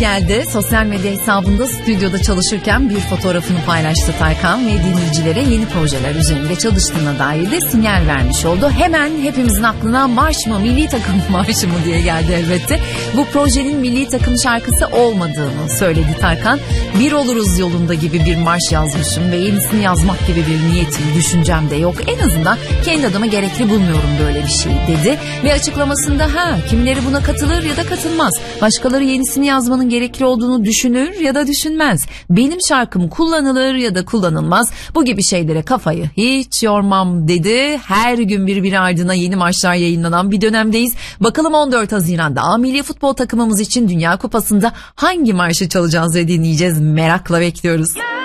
Geldi. Sosyal medya hesabında stüdyoda çalışırken bir fotoğrafını paylaştı Tarkan ve dinleyicilere yeni projeler üzerinde çalıştığına dair de sinyal vermiş oldu. Hemen hepimizin aklına marş mı, milli takım marşı mı diye geldi elbette. Bu projenin milli takım şarkısı olmadığını söyledi Tarkan. Bir oluruz yolunda gibi bir marş yazmışım ve yenisini yazmak gibi bir niyetim, düşüncem de yok. En azından kendi adıma gerekli bulmuyorum böyle bir şey dedi. Ve açıklamasında kimileri buna katılır ya da katılmaz. Başkaları yenisini yazmanın gerekli olduğunu düşünür ya da düşünmez. Benim şarkım kullanılır ya da kullanılmaz. Bu gibi şeylere kafayı hiç yormam dedi. Her gün birbiri ardına yeni marşlar yayınlanan bir dönemdeyiz. Bakalım 14 Haziran'da A Milli Futbol takımımız için Dünya Kupası'nda hangi marşı çalacağız ve dinleyeceğiz, merakla bekliyoruz.